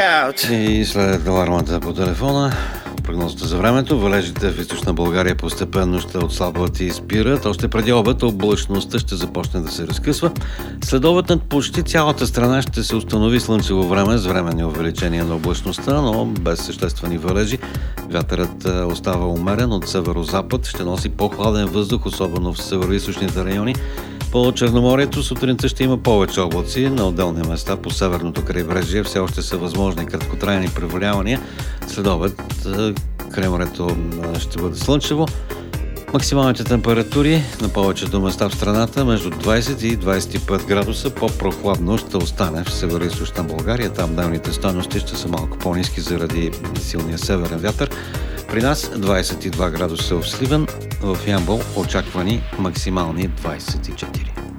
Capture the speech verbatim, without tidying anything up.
out. И след алармата по телефона, прогнозата за времето, валежите в източна България постепенно ще отслабват и спират. Още преди обед облачността ще започне да се разкъсва. След обед над почти цялата страна ще се установи слънчево време с временни увеличения на облачността, но без съществени валежи. Вятърът остава умерен от северо-запад, ще носи по-хладен въздух, особено в северо-източните райони. По Черноморието сутринта ще има повече облаци, на отделни места по северното крайбрежие все още са възможни краткотрайни превалявания. След обед край морето ще бъде слънчево. Максималните температури на повечето места в страната между двайсет и двайсет и пет градуса. По-прохладно ще остане в северо-източна България. Там дневните стойности ще са малко по-ниски заради силния северен вятър. При нас двайсет и два градуса в Сливен, в Ямбол очаквани максимални двайсет и четири.